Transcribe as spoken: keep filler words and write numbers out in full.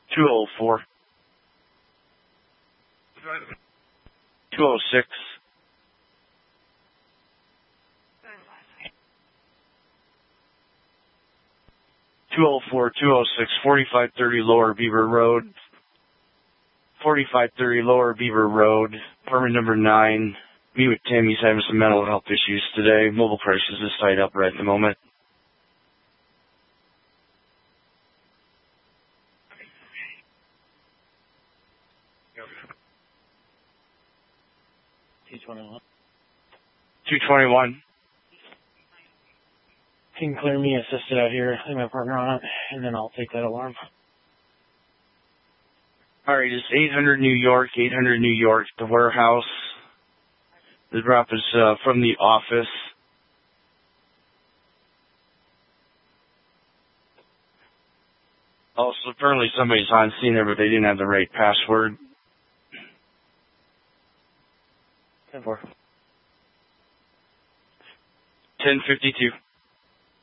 two oh four. two oh six. two oh four, two oh six, forty-five thirty Lower Beaver Road. forty-five thirty Lower Beaver Road. Apartment number nine. Me with Tim. He's having some mental health issues today. Mobile crisis is tied up right at the moment. two twenty-one. two twenty-one. Can you clear me assisted out here? I have my partner on it, and then I'll take that alarm. Alright, it's eight hundred New York, eight hundred New York, the warehouse. The drop is uh, from the office. Also, apparently somebody's on scene there, but they didn't have the right password. ten four. ten fifty-two.